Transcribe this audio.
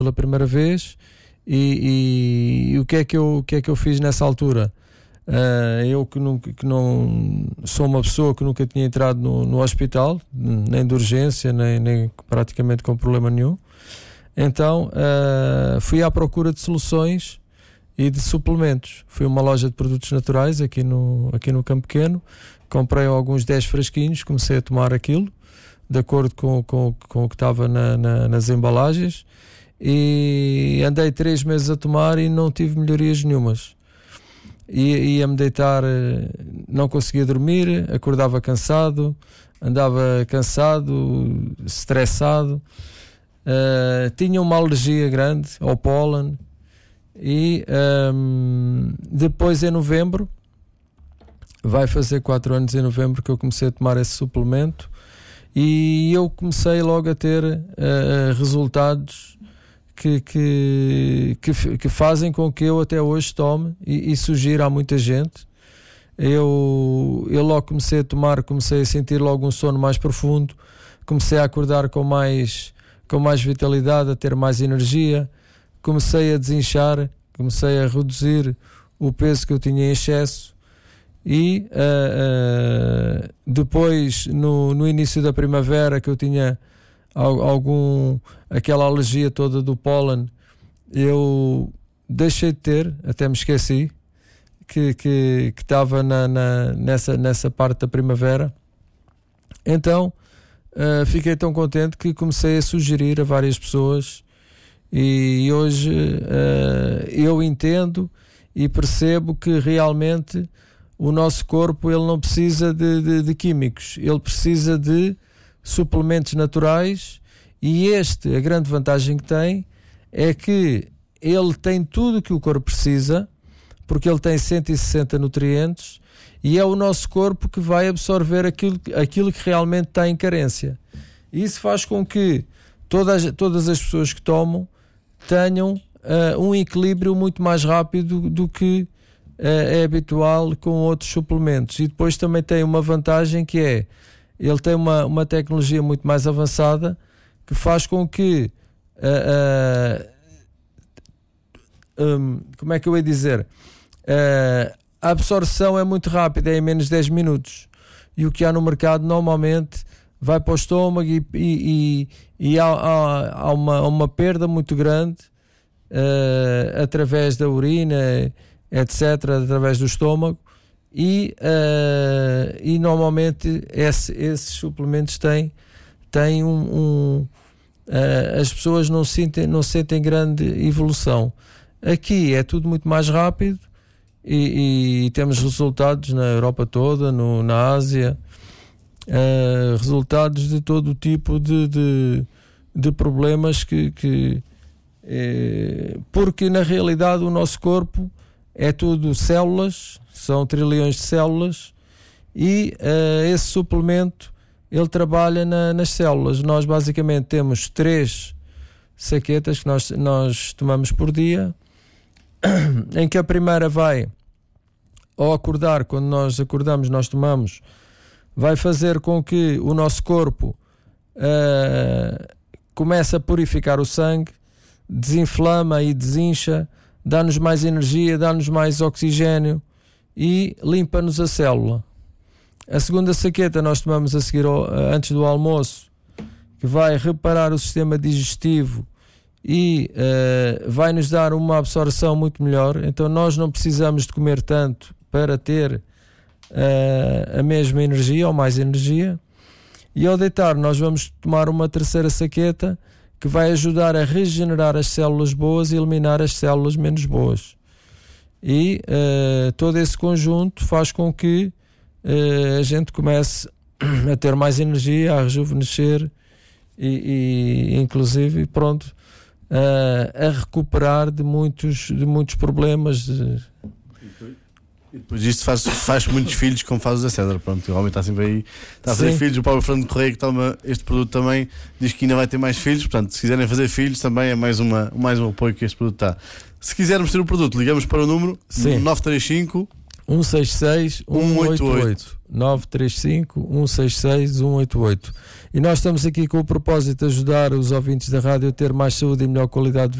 pela primeira vez. E o que é que eu fiz nessa altura? Eu que não sou uma pessoa que nunca tinha entrado no hospital, nem de urgência, nem praticamente com problema nenhum. Então fui à procura de soluções e de suplementos. Fui a uma loja de produtos naturais aqui no Campo Pequeno, comprei alguns 10 frasquinhos, comecei a tomar aquilo de acordo com o que estava nas embalagens, e andei 3 meses a tomar e não tive melhorias nenhumas. Ia-me deitar, não conseguia dormir, acordava cansado, andava cansado, estressado, tinha uma alergia grande ao pólen. E depois, em novembro, vai fazer 4 anos em novembro que eu comecei a tomar esse suplemento, e eu comecei logo a ter resultados que fazem com que eu até hoje tome e sugiro a muita gente. Eu logo comecei a tomar, comecei a sentir logo um sono mais profundo, comecei a acordar com mais vitalidade, a ter mais energia, comecei a desinchar, comecei a reduzir o peso que eu tinha em excesso. E depois, no início da primavera, que eu tinha aquela alergia toda do pólen, eu deixei de ter, até me esqueci que estava nessa parte da primavera. Então fiquei tão contente que comecei a sugerir a várias pessoas, e hoje eu entendo e percebo que realmente o nosso corpo, ele não precisa de químicos, ele precisa de suplementos naturais. E a grande vantagem que tem é que ele tem tudo o que o corpo precisa, porque ele tem 160 nutrientes, e é o nosso corpo que vai absorver aquilo que realmente está em carência. E isso faz com que todas as pessoas que tomam tenham um equilíbrio muito mais rápido do que é habitual com outros suplementos. E depois também tem uma vantagem, que é, ele tem uma tecnologia muito mais avançada, que faz com que como é que eu ia dizer, a absorção é muito rápida, é em menos de 10 minutos, e o que há no mercado normalmente vai para o estômago e há uma perda muito grande através da urina, etc., através do estômago, e normalmente esses suplementos têm as pessoas não sentem grande evolução. Aqui é tudo muito mais rápido, e temos resultados na Europa toda, na Ásia, resultados de todo o tipo de problemas porque na realidade o nosso corpo é tudo células, são trilhões de células, e esse suplemento, ele trabalha nas células. Nós basicamente temos 3 saquetas que nós tomamos por dia, em que a primeira vai, ao acordar, quando nós acordamos, nós tomamos, vai fazer com que o nosso corpo comece a purificar o sangue, desinflama e desincha, dá-nos mais energia, dá-nos mais oxigênio e limpa-nos a célula. A segunda saqueta nós tomamos a seguir, antes do almoço, que vai reparar o sistema digestivo e vai nos dar uma absorção muito melhor. Então nós não precisamos de comer tanto para ter a mesma energia ou mais energia. E ao deitar nós vamos tomar uma terceira saqueta, que vai ajudar a regenerar as células boas e eliminar as células menos boas. E todo esse conjunto faz com que a gente comece a ter mais energia, a rejuvenescer e inclusive a recuperar de muitos problemas. E depois disto faz muitos filhos, como faz o Zé César. Pronto, o homem está sempre aí, está a fazer filhos. O Paulo Fernando Correia, que toma este produto, também diz que ainda vai ter mais filhos. Portanto, se quiserem fazer filhos, também é mais um apoio que este produto está. Se quisermos ter o produto, ligamos para o número 935 166 188 935 166 188. E nós estamos aqui com o propósito de ajudar os ouvintes da rádio a ter mais saúde e melhor qualidade de vida.